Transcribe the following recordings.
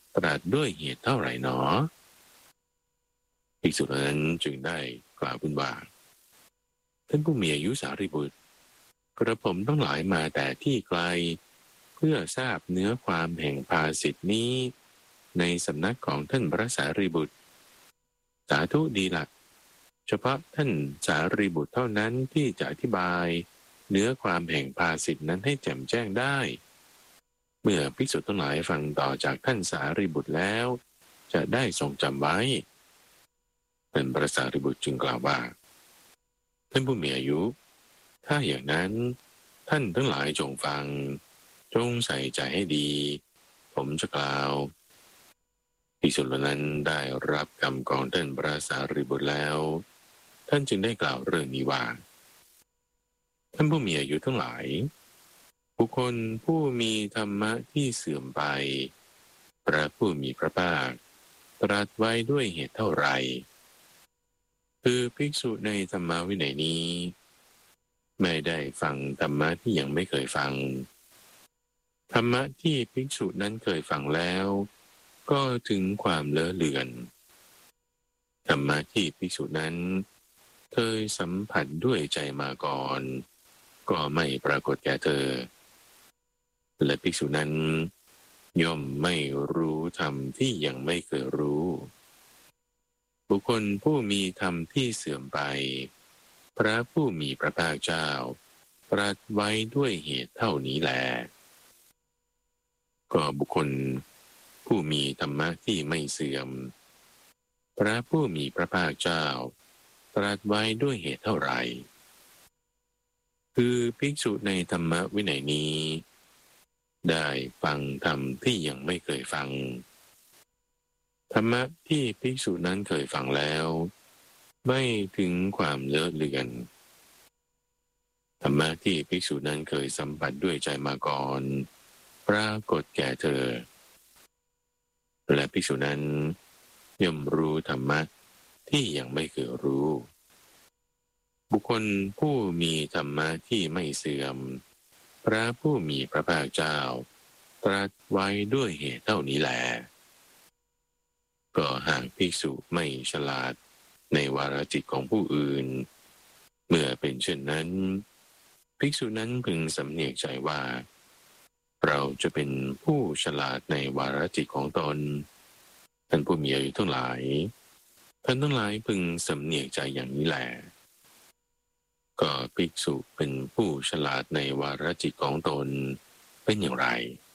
ตรัสด้วยเหตุเท่าไหร่หนอภิกษุนั้นจึงได้กล่าวขึ้นว่าท่านผู้มีอายุสารีบุตรกระผมต้องหลายมาแต่ที่ไกลเพื่อทราบเนื้อความแห่งภาสิทธินี้ในสำนักของท่านพระสารีบุตรสาธุดีละเฉพาะท่านสารีบุตรเท่านั้นที่จะอธิบายเนื้อความแห่งภาสิทธินั้นให้แจ่มแจ้งได้เมื่อภิกษุทั้งหลายฟังต่อจากท่านสารีบุตรแล้วจะได้ทรงจำไว้ท่านพระสารีบุตรจึงกล่าวว่าท่านผู้มีอายุถ้าอย่างนั้นท่านทั้งหลายจงฟังจงใส่ใจให้ดีผมจะกล่าวภิกษุเหล่านั้นได้รับคำของท่านพระสารีบุตรแล้วท่านจึงได้กล่าวเรื่องนี้ว่าท่านผู้มีอายุทั้งหลายบุคคลผู้มีธรรมะที่เสื่อมไปพระผู้มีพระภาคตรัสไว้ด้วยเหตุเท่าไหร่คือภิกษุในธรรมวินัยนี้ไม่ได้ฟังธรรมะที่ยังไม่เคยฟังธรรมะที่ภิกษุนั้นเคยฟังแล้วก็ถึงความเลอะเลือนธรรมะที่ภิกษุนั้นเคยสัมผัสด้วยใจมาก่อนก็ไม่ปรากฏแก่เธอและภิกษุนั้นย่อมไม่รู้ธรรมที่ยังไม่เคยรู้บุคคลผู้มีธรรมที่เสื่อมไปพระผู้มีพระภาคเจ้าตรัสไว้ด้วยเหตุเท่านี้แลก็บุคคลผู้มีธรรมะที่ไม่เสื่อมพระผู้มีพระภาคเจ้าตรัสไว้ด้วยเหตุเท่าไหร่คือภิกษุในธรรมวินัยนี้ได้ฟังธรรมที่ยังไม่เคยฟังธรรมะที่ภิกษุนั้นเคยฟังแล้วไม่ถึงความเลอะเลือนธรรมะที่ภิกษุนั้นเคยสัมผัสด้วยใจมาก่อนปรากฏแก่เธอและภิกษุนั้นย่อมรู้ธรรมะที่ยังไม่เคยรู้บุคคลผู้มีธรรมะที่ไม่เสื่อมพระผู้มีพระภาคเจ้าตรัสไว้ด้วยเหตุเท่านี้แลก็หากภิกษุไม่ฉลาดในวาระจิตของผู้อื่นเมื่อเป็นเช่นนั้นภิกษุนั้นพึงสำเนียกใจว่าเราจะเป็นผู้ฉลาดในวาระจิตของตนท่านผู้มีอายุทั้งหลายท่านทั้งหลายพึงสำเนียกใจอย่างนี้แหละก็ภิกษุเป็นผู้ฉลาดในวาระจิตของตนเป็นอย่างไร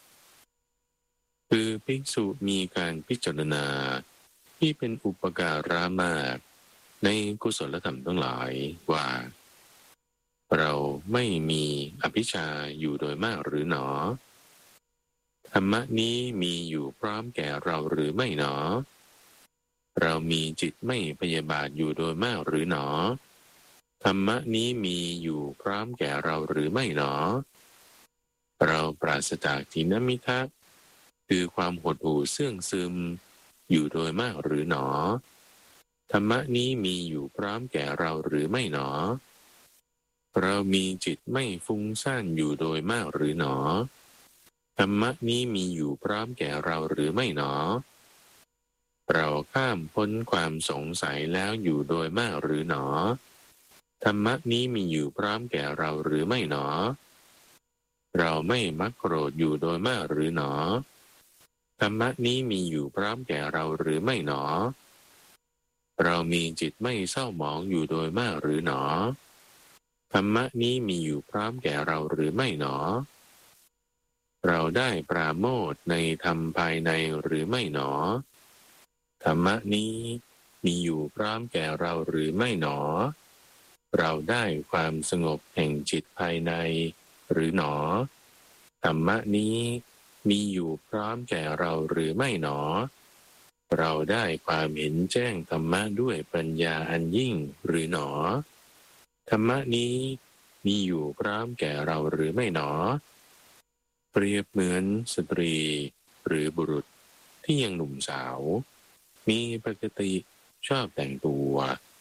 คือภิกษุมีการพิจารณาที่เป็นอุปการะมากในกุศลธรรมทั้งหลายว่าเราไม่มีอภิชาอยู่โดยมากหรือหนอธรรมะนี้มีอยู่พร้อมแก่เราหรือไม่หนอเรามีจิตไม่พยาบาทอยู่โดยมากหรือหนอธรรมะนี้มีอยู่พร้อมแก่เราหรือไม่หนอเราปราศจากทินมิทะคือความหดหู่เสื่องซึมอยู่โดยมากหรือหนอธรรมะนี้มีอยู่พร้อมแก่เราหรือไม่หนอเรามีจิตไม่ฟุ้งซ่านอยู่โดยมากหรือหนอธรรมะนี้มีอยู่พร้อมแก่เราหรือไม่หนอเราข้ามพ้นความสงสัยแล้วอยู่โดยมากหรือหนอธรรมะนี้มีอยู่พร้อมแก่เราหรือไม่หนอเราไม่มักโกรธอยู่โดยมากหรือหนอธรรมะนี้มีอยู่พร้อมแก่เราหรือไม่หนอเรามีจิตไม่เศร้าหมองอยู่โดยมากหรือหนอธรรมะนี้มีอยู่พร้อมแก่เราหรือไม่หนอเราได้ปราโมทย์ในธรรมภายในหรือไม่หนอธรรมะนี้มีอยู่พร้อมแก่เราหรือไม่หนอเราได้ความสงบแห่งจิตภายในหรือหนอธรรมะนี้มีอยู่พร้อมแก่เราหรือไม่หนอเราได้ความเห็นแจ้งธรรมะด้วยปัญญาอันยิ่งหรือหนอธรรมะนี้มีอยู่พร้อมแก่เราหรือไม่หนอเปรียบเหมือนสตรีหรือบุรุษที่ยังหนุ่มสาวมีปกติชอบแต่งตัว